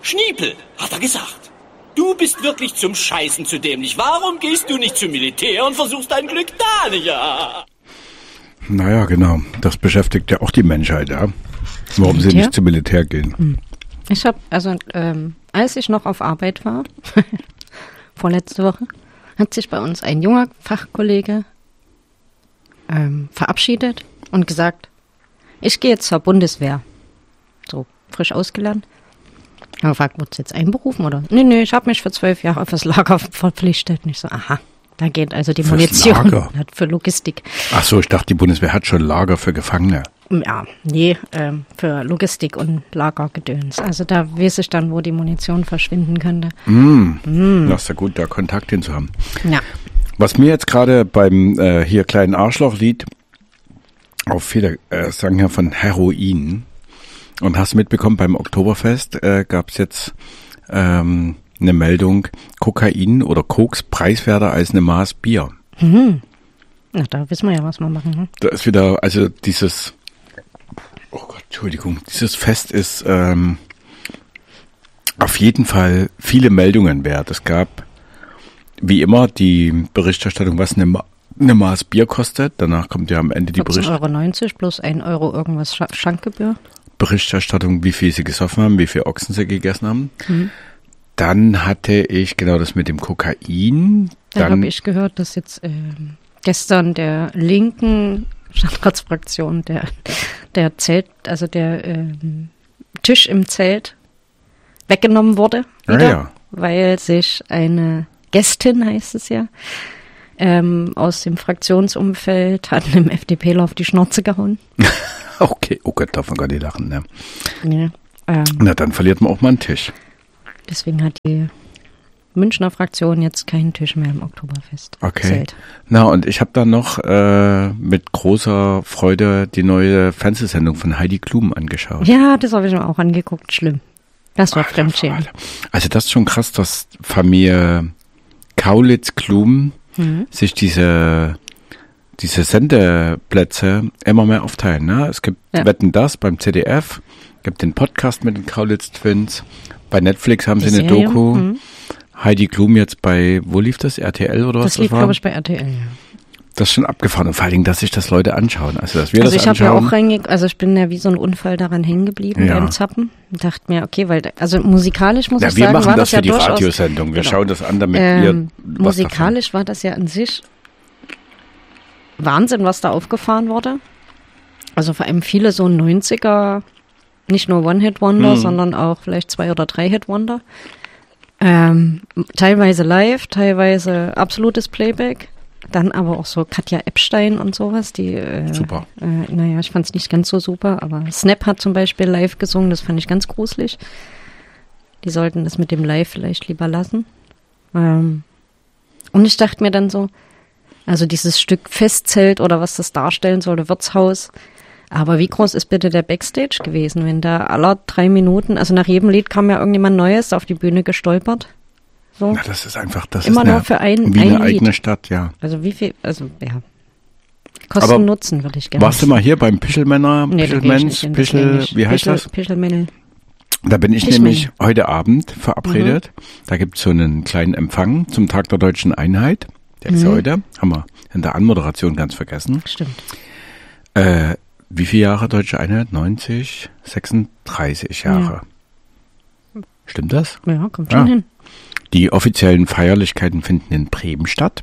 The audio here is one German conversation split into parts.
Schniepel, hat er gesagt. Du bist wirklich zum Scheißen zu dämlich. Warum gehst du nicht zum Militär und versuchst dein Glück da, ja? Naja, genau. Das beschäftigt ja auch die Menschheit, ja. Warum sie nicht zum Militär gehen. Ich habe, als ich noch auf Arbeit war, vorletzte Woche, hat sich bei uns ein junger Fachkollege verabschiedet und gesagt, ich gehe jetzt zur Bundeswehr. So, frisch ausgelernt. Ich habe gefragt, wurdest du jetzt einberufen oder? Nee, ich habe mich für 12 Jahre fürs Lager verpflichtet. Und ich so, aha, da geht also die Munition für Logistik. Ach so, ich dachte, die Bundeswehr hat schon Lager für Gefangene. Ja, nee, für Logistik und Lagergedöns. Also da weiß ich dann, wo die Munition verschwinden könnte. Das ist ja gut, da Kontakt hin zu haben. Ja. Was mir jetzt gerade beim hier kleinen Arschlochlied auf viele sagen ja von Heroin und hast mitbekommen, beim Oktoberfest gab es jetzt eine Meldung, Kokain oder Koks preiswerter als eine Maß Bier. Na, da wissen wir ja, was wir machen. Ne? Da ist wieder, also dieses, oh Gott, Entschuldigung, dieses Fest ist auf jeden Fall viele Meldungen wert. Es gab, wie immer, die Berichterstattung, was eine Maß Bier kostet. Danach kommt ja am Ende die Berichterstattung. 14,90 € plus 1 € irgendwas Schankgebühr. Berichterstattung, wie viel sie gesoffen haben, wie viel Ochsen sie gegessen haben. Dann hatte ich genau das mit dem Kokain. Dann habe ich gehört, dass jetzt gestern der linken Stadtratsfraktion der Zelt, also der Tisch im Zelt weggenommen wurde, wieder, weil sich eine Gästin, heißt es ja, aus dem Fraktionsumfeld hat einem FDPler auf die Schnauze gehauen. Okay, oh Gott, darf man gar nicht lachen, ne? Ja, na, dann verliert man auch mal einen Tisch. Deswegen hat die Münchner Fraktion jetzt keinen Tisch mehr im Oktoberfest. Okay. Zelt. Na, und ich habe dann noch mit großer Freude die neue Fernsehsendung von Heidi Klum angeschaut. Ja, das habe ich mir auch angeguckt. Schlimm. Das war Fremdschämen. Also das ist schon krass, dass Familie Kaulitz-Klum sich diese Sendeplätze immer mehr aufteilen. Ne? Es gibt Wetten, das beim ZDF, gibt den Podcast mit den Kaulitz-Twins. Bei Netflix haben sie eine Doku. Heidi Klum jetzt bei, wo lief das? RTL oder was? Das lief, glaube ich, bei RTL, ja. Das ist schon abgefahren und vor allen Dingen, dass sich das Leute anschauen. Also, dass wir das ich anschauen. habe ja auch ich bin ja wie so ein Unfall daran hängen geblieben beim Zappen. Und dachte mir, okay, also musikalisch muss ich sagen, wir machen war das ja für die durchaus, Radiosendung. Wir schauen das an, damit ihr musikalisch war das ja an sich Wahnsinn, was da aufgefahren wurde. Also vor allem viele so 90er, nicht nur One-Hit-Wonder, sondern auch vielleicht 2 oder 3 Hit-Wonder. Teilweise live, teilweise absolutes Playback. Dann aber auch so Katja Epstein und sowas. Die super. Naja, ich fand es nicht ganz so super, aber Snap hat zum Beispiel live gesungen, das fand ich ganz gruselig. Die sollten das mit dem Live vielleicht lieber lassen. Und ich dachte mir dann so, also dieses Stück Festzelt oder was das darstellen sollte, Wirtshaus. Aber wie groß ist bitte der Backstage gewesen, wenn da alle 3 Minuten, also nach jedem Lied kam ja irgendjemand Neues auf die Bühne gestolpert. So. Na, das ist einfach, das immer ist nur für ein wie eine Lied. eigene Stadt, ja. Also wie viel, Kosten-Nutzen würde ich gerne. Warst du mal hier beim Pischelmänner, nee, Pischelmensch, wie heißt das? Pischelmännel. Da bin ich nämlich heute Abend verabredet. Da gibt es so einen kleinen Empfang zum Tag der Deutschen Einheit. Der ist heute, haben wir in der Anmoderation ganz vergessen. Stimmt. Wie viele Jahre Deutsche Einheit? 90, 36 Jahre. Ja. Stimmt das? Ja, kommt schon hin. Die offiziellen Feierlichkeiten finden in Bremen statt.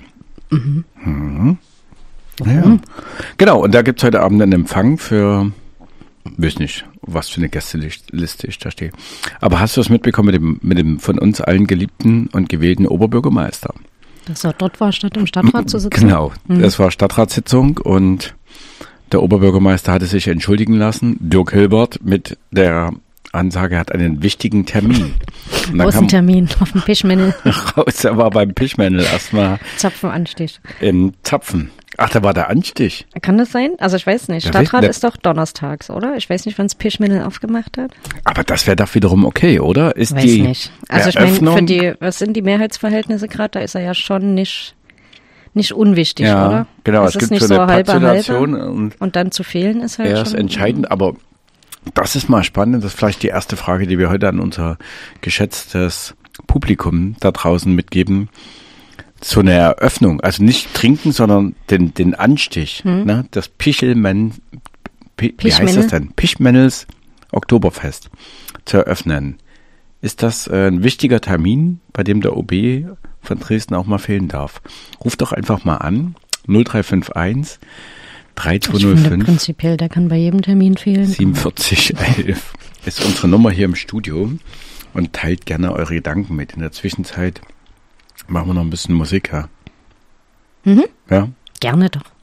Ja. Genau, und da gibt es heute Abend einen Empfang für, weiß nicht, was für eine Gästeliste ich da stehe. Aber hast du das mitbekommen mit dem von uns allen geliebten und gewählten Oberbürgermeister? Dass er dort war, statt im Stadtrat zu sitzen? Genau, das war Stadtratssitzung und der Oberbürgermeister hatte sich entschuldigen lassen, Dirk Hilbert, mit der Ansage, er hat einen wichtigen Termin. Wo ist ein Termin? Auf dem Pischmännel. Raus, er war beim Pischmännel erstmal. Zapfenanstich. Im Zapfen. Ach, da war der Anstich. Kann das sein? Also ich weiß nicht. Stadtrat ist doch donnerstags, oder? Ich weiß nicht, wann das Pischmännel aufgemacht hat. Aber das wäre doch wiederum okay, oder? Weiß nicht. Also ich meine, was sind die Mehrheitsverhältnisse gerade? Da ist er ja schon nicht unwichtig, oder? Genau, es gibt nicht so eine halbe Pattsituation und dann zu fehlen ist halt er schon. ist entscheidend, aber Das ist mal spannend. Das ist vielleicht die erste Frage, die wir heute an unser geschätztes Publikum da draußen mitgeben. So eine Eröffnung, also nicht trinken, sondern den Anstich, ne? Das wie heißt das denn? Pichmännels Oktoberfest zu eröffnen. Ist das ein wichtiger Termin, bei dem der OB von Dresden auch mal fehlen darf? Ruf doch einfach mal an, 0351 3205. Ich finde prinzipiell, der kann bei jedem Termin fehlen. 4711 ist unsere Nummer hier im Studio und teilt gerne eure Gedanken mit. In der Zwischenzeit machen wir noch ein bisschen Musik, ja? Mhm. Ja? Gerne doch.